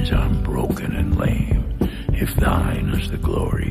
means I'm broken and lame. If thine is the glory,